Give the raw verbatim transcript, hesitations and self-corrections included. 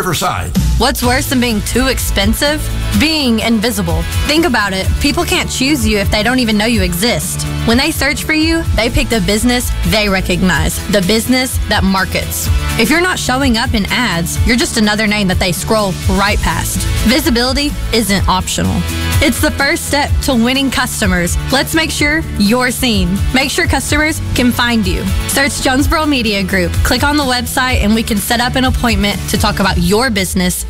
Riverside. What's worse than being too expensive? Being invisible. Think about it. People can't choose you if they don't even know you exist. When they search for you, they pick the business they recognize, the business that markets. If you're not showing up in ads, you're just another name that they scroll right past. Visibility isn't optional. It's the first step to winning customers. Let's make sure you're seen. Make sure customers can find you. Search Jonesboro Media Group. Click on the website and we can set up an appointment to talk about your business